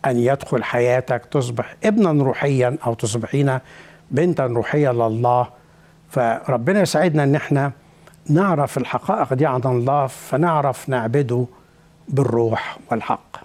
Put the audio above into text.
أن يدخل حياتك، تصبح ابنا روحيا أو تصبحين بنتا روحية لله. فربنا يساعدنا أن احنا نعرف الحقائق دي عن الله، فنعرف نعبده بالروح والحق.